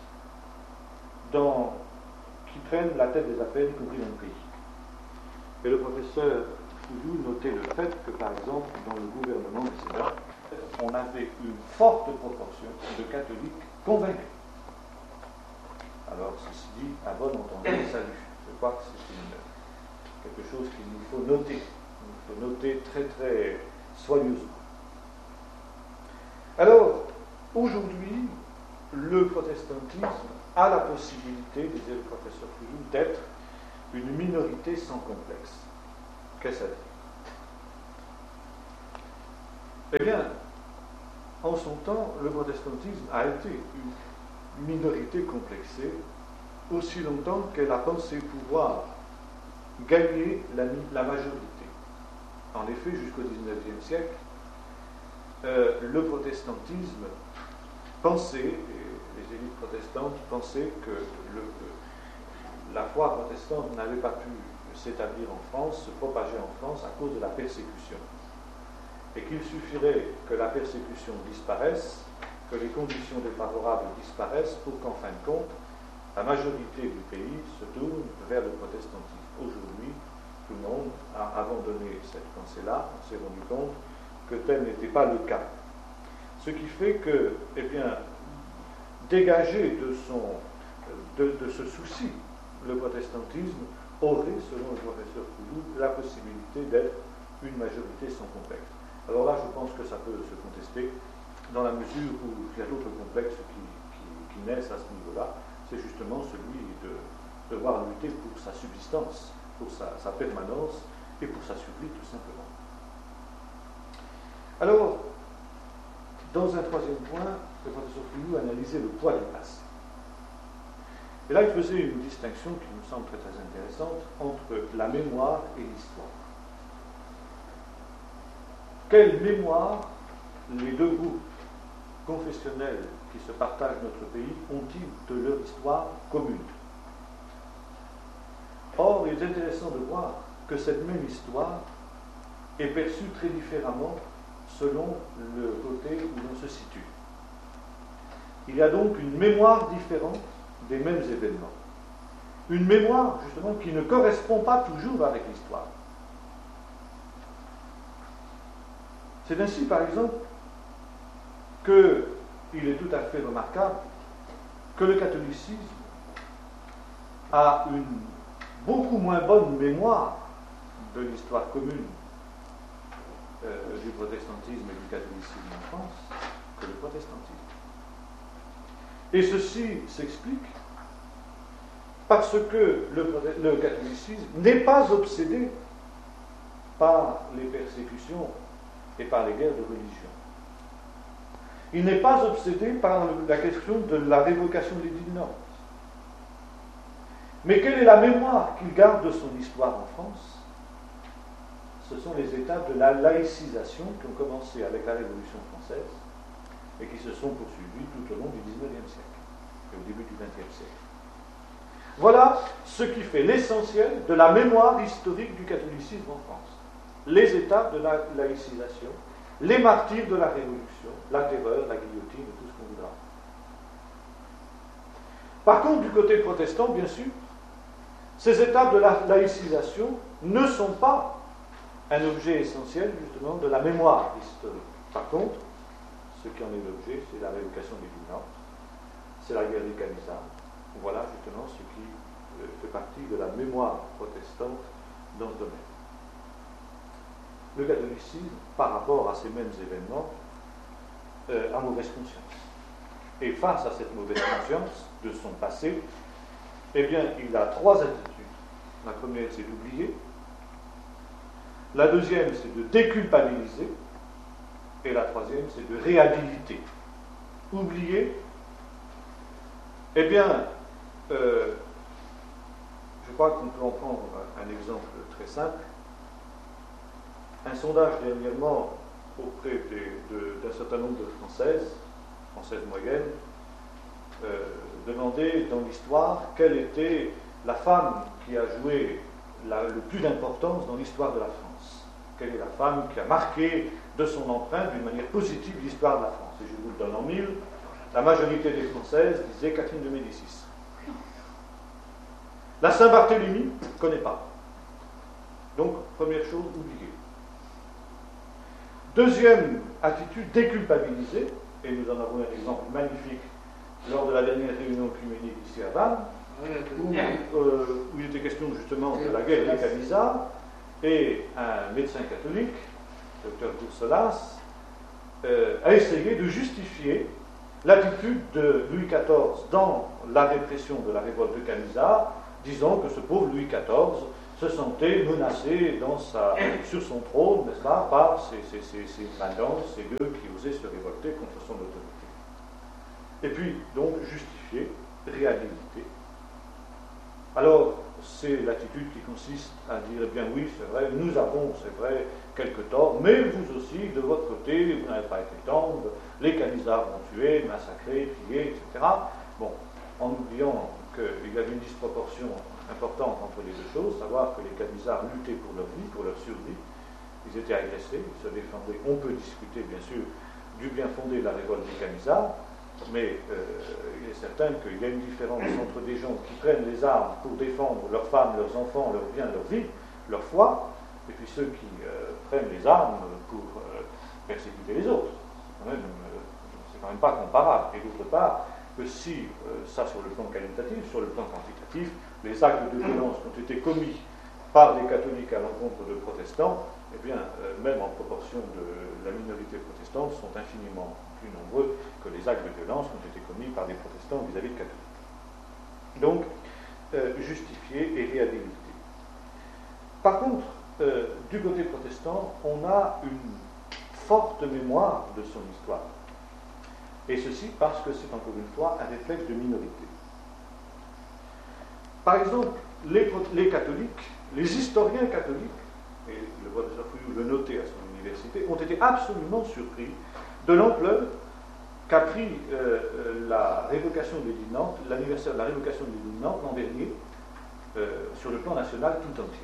qui prennent la tête des affaires, y compris dans le pays. Et le professeur Fouillou notait le fait que, par exemple, dans le gouvernement précédent, on avait une forte proportion de catholiques convaincus. Alors, ceci dit, à bon entendeur, salut. Je crois que c'est quelque chose qu'il nous faut noter. Il faut noter très très soigneusement. Alors, aujourd'hui, le protestantisme a la possibilité, disait le professeur Fouillou, d'être une minorité sans complexe. Qu'est-ce que ça dit ? Eh bien, en son temps, le protestantisme a été une minorité complexée aussi longtemps qu'elle a pensé pouvoir gagner la majorité. En effet, jusqu'au XIXe siècle, le protestantisme pensait, les élites protestantes pensaient que la foi protestante n'avait pas pu s'établir en France, se propager en France à cause de la persécution. Et qu'il suffirait que la persécution disparaisse, que les conditions défavorables disparaissent pour qu'en fin de compte, la majorité du pays se tourne vers le protestantisme. Aujourd'hui, tout le monde a abandonné cette pensée-là, on s'est rendu compte que tel n'était pas le cas. Ce qui fait que, eh bien, dégager de ce souci, le protestantisme aurait, selon le professeur Couillou, la possibilité d'être une majorité sans complexe. Alors là, je pense que ça peut se contester, dans la mesure où il y a d'autres complexes qui naissent à ce niveau-là. C'est justement celui de devoir lutter pour sa subsistance, pour sa permanence et pour sa survie, tout simplement. Alors, dans un troisième point, le professeur Couillou analysait le poids du passé. Et là, il faisait une distinction qui me semble très, très intéressante entre la mémoire et l'histoire. Quelle mémoire les deux groupes confessionnels qui se partagent notre pays ont-ils de leur histoire commune? Or, il est intéressant de voir que cette même histoire est perçue très différemment selon le côté où l'on se situe. Il y a donc une mémoire différente des mêmes événements. Une mémoire, justement, qui ne correspond pas toujours avec l'histoire. C'est ainsi, par exemple, qu'il est tout à fait remarquable que le catholicisme a une beaucoup moins bonne mémoire de l'histoire commune du protestantisme et du catholicisme en France que le protestantisme. Et ceci s'explique parce que le catholicisme n'est pas obsédé par les persécutions et par les guerres de religion. Il n'est pas obsédé par la question de la révocation de l'édit de Nantes. Mais quelle est la mémoire qu'il garde de son histoire en France? Ce sont les étapes de la laïcisation qui ont commencé avec la Révolution française et qui se sont poursuivies tout au long du XIXe siècle et au début du XXe siècle. Voilà ce qui fait l'essentiel de la mémoire historique du catholicisme en France. Les étapes de la laïcisation, les martyrs de la Révolution, la terreur, la guillotine et tout ce qu'on voudra. Par contre, du côté protestant, bien sûr, ces étapes de la laïcisation ne sont pas un objet essentiel, justement, de la mémoire historique. Par contre, ce qui en est l'objet, c'est la révocation des Nantes, c'est la guerre des Camisards. Voilà, justement, ce qui fait partie de la mémoire protestante dans ce domaine. Le catholicisme, par rapport à ces mêmes événements, a mauvaise conscience. Et face à cette mauvaise conscience de son passé, eh bien, il a trois attitudes. La première, c'est d'oublier. La deuxième, c'est de déculpabiliser. Et la troisième, c'est de réhabiliter. Oublier. Eh bien, je crois qu'on peut en prendre un exemple très simple. Un sondage dernièrement auprès d'un certain nombre de Françaises moyennes, demandait dans l'histoire quelle était la femme qui a joué le plus d'importance dans l'histoire de la France. Quelle est la femme qui a marqué de son empreinte d'une manière positive l'histoire de la France. Et je vous le donne en mille. La majorité des Françaises disait Catherine de Médicis. La Saint-Barthélemy, ne connaît pas. Donc, première chose, oublier. Deuxième attitude, déculpabiliser, et nous en avons un exemple magnifique lors de la dernière réunion œcuménique ici à Vannes, où il était question justement de la guerre des Camisards, et un médecin catholique, Dr Courselas, a essayé de justifier l'attitude de Louis XIV dans la répression de la révolte de Camisards, disant que ce pauvre Louis XIV se sentait menacé sur son trône, n'est-ce pas, par ces mandants, ces gueux qui osaient se révolter contre son autorité. Et puis, donc, justifier, réhabiliter. Alors, c'est l'attitude qui consiste à dire, eh bien oui, c'est vrai, nous avons, c'est vrai, quelques torts, mais vous aussi, de votre côté, vous n'avez pas été tendre, les Camisards ont tué, massacré, pillé, etc. Bon, en oubliant qu'il y avait une disproportion importante entre les deux choses, savoir que les Camisards luttaient pour leur vie, pour leur survie, ils étaient agressés, ils se défendaient. On peut discuter, bien sûr, du bien fondé de la révolte des Camisards, mais il est certain qu'il y a une différence entre des gens qui prennent les armes pour défendre leurs femmes, leurs enfants, leurs biens, leur vie, leur foi, et puis ceux qui prennent les armes pour persécuter les autres. C'est quand même pas comparable. Et d'autre part, que si, ça sur le plan qualitatif, sur le plan quantitatif, les actes de violence qui ont été commis par les catholiques à l'encontre de protestants, eh bien, même en proportion de la minorité protestante, sont infiniment plus nombreux que les actes de violence qui ont été commis par les protestants vis-à-vis de catholiques. Donc, justifier et réhabiliter. Par contre, du côté protestant, on a une forte mémoire de son histoire. Et ceci parce que c'est encore une fois un réflexe de minorité. Par exemple, les catholiques, les historiens catholiques, et le professeur Fouillou le notait à son université, ont été absolument surpris de l'ampleur qu'a pris la révocation de l'édit de Nantes, l'anniversaire de la révocation de l'édit de Nantes l'an dernier, sur le plan national tout entier.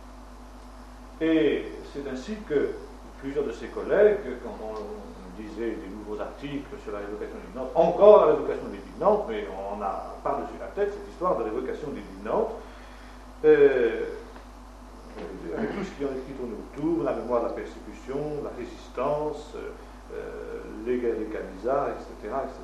Et c'est ainsi que plusieurs de ses collègues, quand on disait des nouveaux articles sur la révocation de l'édit de Nantes, encore la révocation de l'édit de Nantes, mais on a par-dessus la tête cette histoire de révocation de l'édit de Nantes, avec tout ce qui en est écrit autour, la mémoire de la persécution, la résistance, les guerres des Camisards, etc., etc.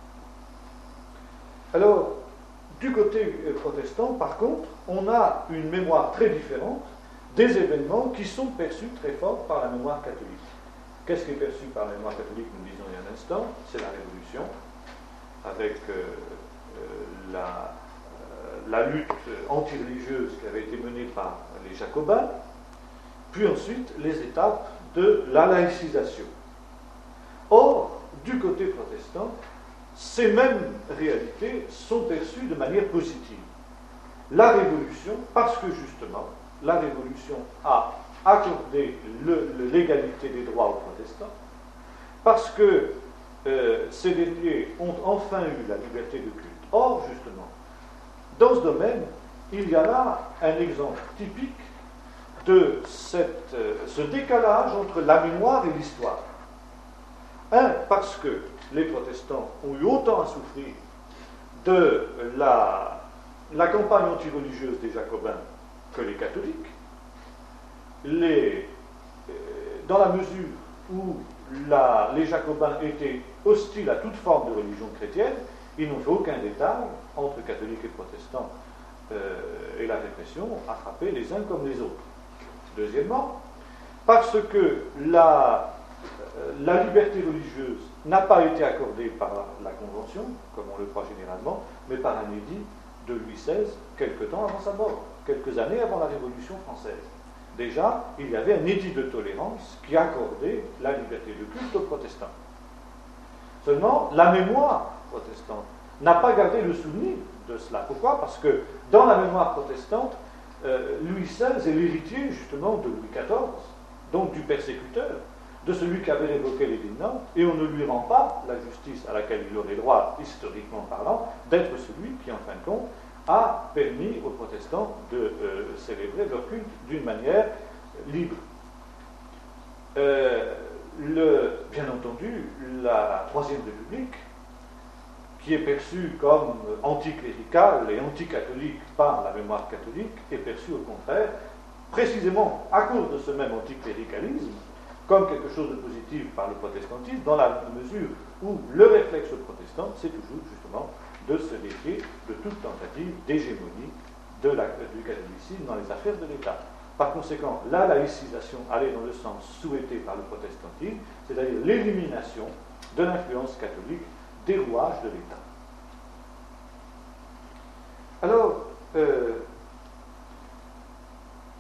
Alors, du côté protestant, par contre, on a une mémoire très différente des événements qui sont perçus très fort par la mémoire catholique. Qu'est-ce qui est perçu par la mémoire catholique, nous disons il y a un instant? C'est la Révolution, avec la lutte anti-religieuse qui avait été menée par les Jacobins, puis ensuite les étapes de la laïcisation. Or, du côté protestant, ces mêmes réalités sont perçues de manière positive. La Révolution, parce que justement, la Révolution a accordé l'égalité des droits aux protestants, parce que ces derniers ont enfin eu la liberté de culte. Or, justement, dans ce domaine, il y a là un exemple typique de ce décalage entre la mémoire et l'histoire. Parce que les protestants ont eu autant à souffrir de la campagne anti-religieuse des Jacobins que les catholiques, dans la mesure où les Jacobins étaient hostiles à toute forme de religion chrétienne, ils n'ont fait aucun détail entre catholiques et protestants, et la répression a frappé les uns comme les autres. Deuxièmement, parce que la liberté religieuse n'a pas été accordée par la Convention, comme on le croit généralement, mais par un édit de Louis XVI, quelque temps avant sa mort, quelques années avant la Révolution française. Déjà, il y avait un édit de tolérance qui accordait la liberté de culte aux protestants. Seulement, la mémoire protestante n'a pas gardé le souvenir de cela. Pourquoi? Parce que dans la mémoire protestante, Louis XVI est l'héritier justement de Louis XIV, donc du persécuteur, de celui qui avait révoqué l'édit de Nantes, et on ne lui rend pas la justice à laquelle il aurait droit, historiquement parlant, d'être celui qui, en fin de compte, a permis aux protestants de célébrer leur culte d'une manière libre. Bien entendu, la Troisième République, qui est perçue comme anticléricale et anticatholique par la mémoire catholique, est perçue au contraire, précisément à cause de ce même anticléricalisme, comme quelque chose de positif par le protestantisme, dans la mesure où le réflexe protestant, c'est toujours justement de se défier de toute tentative d'hégémonie du catholicisme dans les affaires de l'État. Par conséquent, la laïcisation allait dans le sens souhaité par le protestantisme, c'est-à-dire l'élimination de l'influence catholique des rouages de l'État. Alors,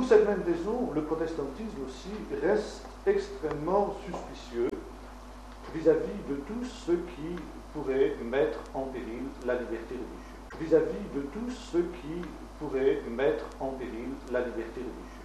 Pour cette même raison, le protestantisme aussi reste extrêmement suspicieux vis-à-vis de tous ceux qui pourraient mettre en péril la liberté religieuse. Vis-à-vis de tous ceux qui pourraient mettre en péril la liberté religieuse.